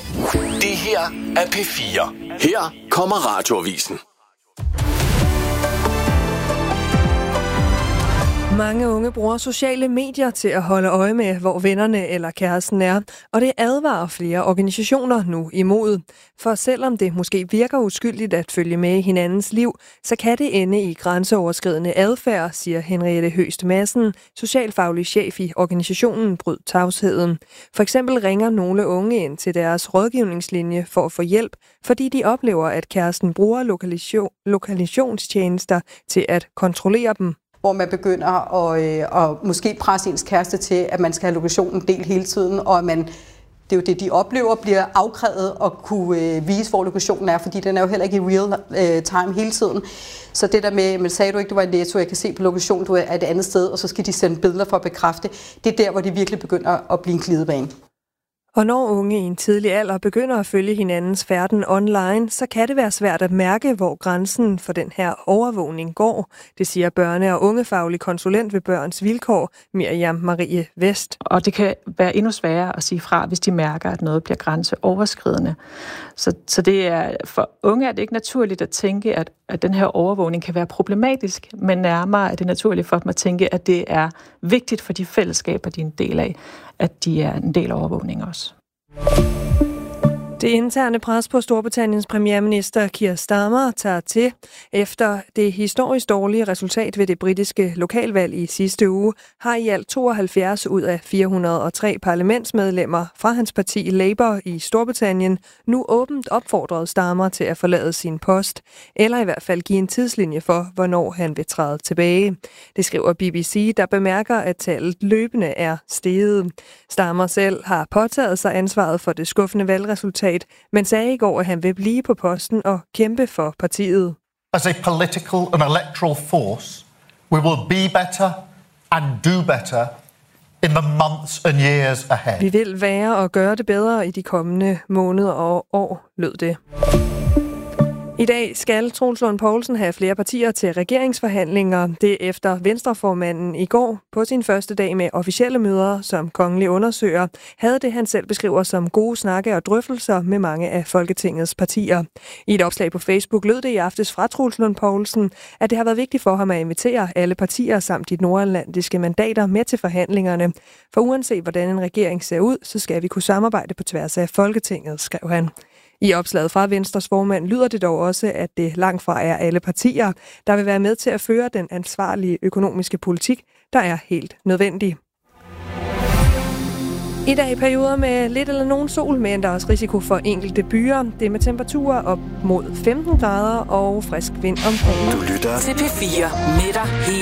Det her er P4. Her kommer Radioavisen. Mange unge bruger sociale medier til at holde øje med, hvor vennerne eller kæresten er, og det advarer flere organisationer nu imod. For selvom det måske virker uskyldigt at følge med i hinandens liv, så kan det ende i grænseoverskridende adfærd, siger Henriette Høst Madsen, socialfaglig chef i organisationen Bryd Tavsheden. For eksempel ringer nogle unge ind til deres rådgivningslinje for at få hjælp, fordi de oplever, at kæresten bruger lokalisationstjenester til at kontrollere dem. Hvor man begynder at måske presse ens kæreste til, at man skal have lokationen delt hele tiden, og det er jo det, de oplever, bliver afkrævet at kunne vise, hvor lokationen er, fordi den er jo heller ikke i real time hele tiden. Så det der med, men sagde du ikke, du var i Netto, jeg kan se på lokationen, du er et andet sted, og så skal de sende billeder for at bekræfte, det er der, hvor de virkelig begynder at blive en glidebane. Og når unge i en tidlig alder begynder at følge hinandens færden online, så kan det være svært at mærke, hvor grænsen for den her overvågning går. Det siger børne- og ungefaglig konsulent ved Børns Vilkår, Miriam Marie Vest. Og det kan være endnu sværere at sige fra, hvis de mærker, at noget bliver grænseoverskridende. Så det er, for unge er det ikke naturligt at tænke, at den her overvågning kan være problematisk, men nærmere er det naturligt for dem at tænke, at det er vigtigt for de fællesskaber, de er en del af, at de er en del af overvågning også. Det interne pres på Storbritanniens premierminister Keir Starmer tager til efter det historisk dårlige resultat ved det britiske lokalvalg i sidste uge, har i alt 72 ud af 403 parlamentsmedlemmer fra hans parti Labour i Storbritannien nu åbent opfordret Starmer til at forlade sin post, eller i hvert fald give en tidslinje for, hvornår han vil træde tilbage. Det skriver BBC, der bemærker, at tallet løbende er steget. Starmer selv har påtaget sig ansvaret for det skuffende valgresultat, men sagde i går, at han vil blive på posten og kæmpe for partiet. As a political and electoral force, we will be better and do better in the months and years ahead. Vi vil være og gøre det bedre i de kommende måneder og år, lød det. I dag skal Troels Lund Poulsen have flere partier til regeringsforhandlinger. Det efter Venstreformanden i går på sin første dag med officielle møder som kongelig undersøger, havde det han selv beskriver som gode snakke og drøftelser med mange af Folketingets partier. I et opslag på Facebook lød det i aftes fra Troels Lund Poulsen, at det har været vigtigt for ham at invitere alle partier samt de nordatlantiske mandater med til forhandlingerne. For uanset hvordan en regering ser ud, så skal vi kunne samarbejde på tværs af Folketinget, skrev han. I opslaget fra Venstres formand lyder det dog også, at det langt fra er alle partier, der vil være med til at føre den ansvarlige økonomiske politik, der er helt nødvendig. I dag perioder med lidt eller nogen sol, men der er også risiko for enkelte byer. Det er med temperaturer op mod 15 grader og frisk vind omkring. Du lytter til P4 med dig.